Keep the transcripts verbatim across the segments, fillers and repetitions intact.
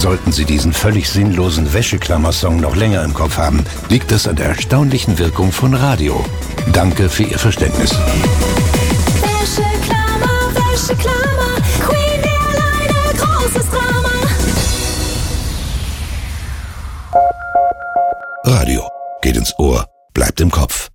Sollten Sie diesen völlig sinnlosen Wäscheklammer-Song noch länger im Kopf haben, liegt es an der erstaunlichen Wirkung von Radio. Danke für Ihr Verständnis. Wäscheklammer, Wäscheklammer, Queen Airline, großes Drama. Radio geht ins Ohr, bleibt im Kopf.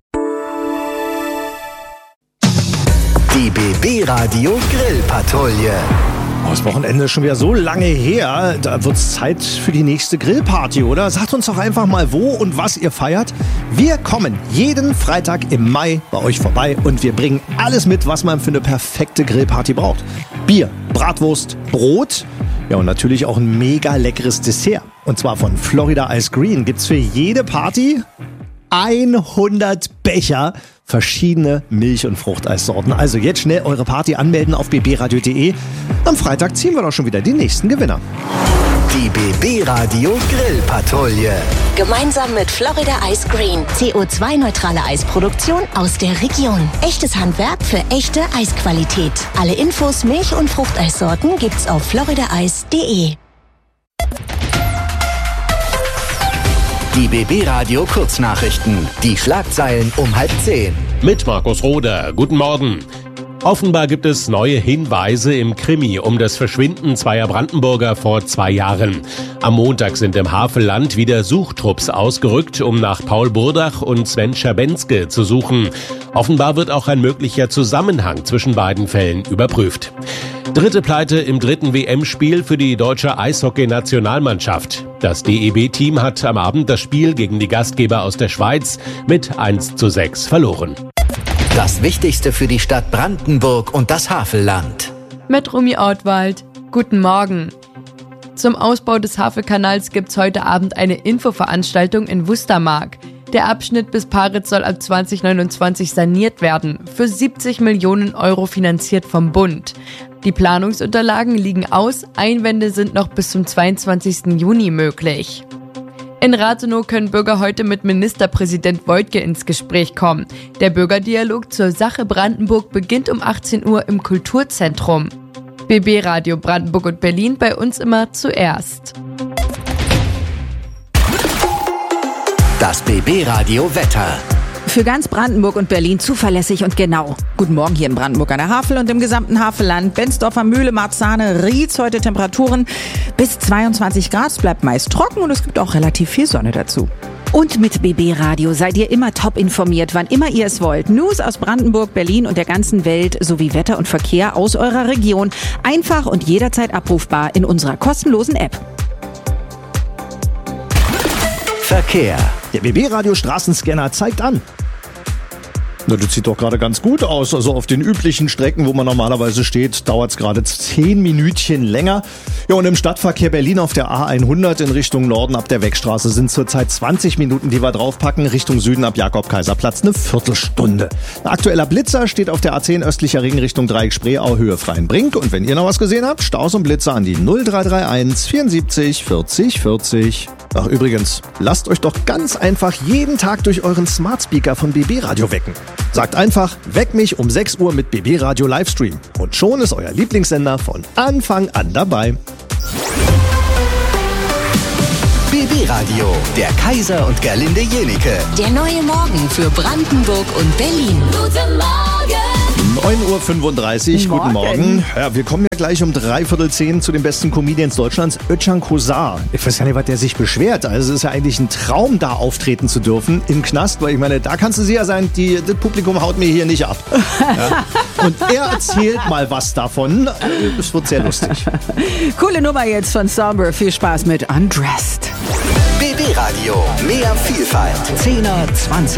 Die B B-Radio Grillpatrouille. Oh, das Wochenende ist schon wieder so lange her. Da wird's Zeit für die nächste Grillparty, oder? Sagt uns doch einfach mal, wo und was ihr feiert. Wir kommen jeden Freitag im Mai bei euch vorbei und wir bringen alles mit, was man für eine perfekte Grillparty braucht. Bier, Bratwurst, Brot, ja und natürlich auch ein mega leckeres Dessert. Und zwar von Florida Ice Green gibt's für jede Party hundert Becher verschiedene Milch- und Fruchteissorten. Also jetzt schnell eure Party anmelden auf b b radio punkt d e. Am Freitag ziehen wir doch schon wieder die nächsten Gewinner. Die B B-Radio Grillpatrouille. Gemeinsam mit Florida Ice Green. C O zwei neutrale Eisproduktion aus der Region. Echtes Handwerk für echte Eisqualität. Alle Infos, Milch- und Fruchteissorten gibt's auf florida eis punkt d e. Die B B-Radio Kurznachrichten. Die Schlagzeilen um halb zehn. Mit Markus Roder. Guten Morgen. Offenbar gibt es neue Hinweise im Krimi um das Verschwinden zweier Brandenburger vor zwei Jahren. Am Montag sind im Havelland wieder Suchtrupps ausgerückt, um nach Paul Burdach und Sven Schabenske zu suchen. Offenbar wird auch ein möglicher Zusammenhang zwischen beiden Fällen überprüft. Dritte Pleite im dritten W M-Spiel für die deutsche Eishockey-Nationalmannschaft. Das D E B-Team hat am Abend das Spiel gegen die Gastgeber aus der Schweiz mit eins zu sechs verloren. Das Wichtigste für die Stadt Brandenburg und das Havelland. Mit Rumi Ortwald. Guten Morgen. Zum Ausbau des Havelkanals gibt's heute Abend eine Infoveranstaltung in Wustermark. Der Abschnitt bis Paritz soll ab zwanzig neunundzwanzig saniert werden, für siebzig Millionen Euro finanziert vom Bund. Die Planungsunterlagen liegen aus, Einwände sind noch bis zum zweiundzwanzigsten Juni möglich. In Rathenow können Bürger heute mit Ministerpräsident Woidke ins Gespräch kommen. Der Bürgerdialog zur Sache Brandenburg beginnt um achtzehn Uhr im Kulturzentrum. B B-Radio Brandenburg und Berlin bei uns immer zuerst. Das B B-Radio Wetter. Für ganz Brandenburg und Berlin zuverlässig und genau. Guten Morgen hier in Brandenburg an der Havel und im gesamten Havelland. Benzdorfer Mühle, Marzahne, Rietz, heute Temperaturen bis zweiundzwanzig Grad. Es bleibt meist trocken und es gibt auch relativ viel Sonne dazu. Und mit B B-Radio seid ihr immer top informiert, wann immer ihr es wollt. News aus Brandenburg, Berlin und der ganzen Welt sowie Wetter und Verkehr aus eurer Region. Einfach und jederzeit abrufbar in unserer kostenlosen App. Verkehr. Der B B-Radio Straßenscanner zeigt an. Na, das sieht doch gerade ganz gut aus. Also auf den üblichen Strecken, wo man normalerweise steht, dauert es gerade zehn Minütchen länger. Ja, und im Stadtverkehr Berlin auf der A hundert in Richtung Norden ab der Wegstraße sind zurzeit zwanzig Minuten, die wir draufpacken. Richtung Süden ab Jakob-Kaiser-Platz eine Viertelstunde. Ein aktueller Blitzer steht auf der A zehn östlicher Ring Richtung Dreieck Spreeau, Höhe Freienbrink. Und wenn ihr noch was gesehen habt, Staus und Blitzer an die null drei drei eins vierundsiebzig vierzig vierzig. Ach übrigens, lasst euch doch ganz einfach jeden Tag durch euren Smart Speaker von B B-Radio wecken. Sagt einfach, weck mich um sechs Uhr mit B B-Radio Livestream. Und schon ist euer Lieblingssender von Anfang an dabei. B B-Radio, der Kaiser und Gerlinde Jenike. Der neue Morgen für Brandenburg und Berlin. Guten Morgen! neun Uhr fünfunddreißig, Guten guten Morgen. Ja, wir kommen ja gleich um dreiviertel zehn zu den besten Comedians Deutschlands, Özcan Kosar. Ich weiß gar nicht, was der sich beschwert. Also es ist ja eigentlich ein Traum, da auftreten zu dürfen im Knast, weil ich meine, da kannst du sicher sein, die, das Publikum haut mir hier nicht ab. Ja. Und er erzählt mal was davon. Es wird sehr lustig. Coole Nummer jetzt von Somber. Viel Spaß mit Undressed. B B-Radio, mehr Vielfalt. Zehner, Zwanziger.